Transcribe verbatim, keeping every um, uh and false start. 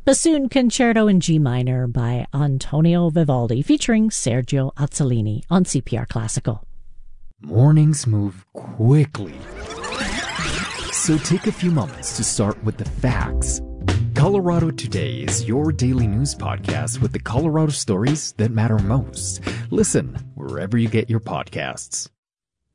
Bassoon Concerto in G minor by Antonio Vivaldi featuring Sergio Azzolini on C P R Classical. Mornings move quickly, so take a few moments to start with the facts. Colorado Today is your daily news podcast with the Colorado stories that matter most. Listen wherever you get your podcasts.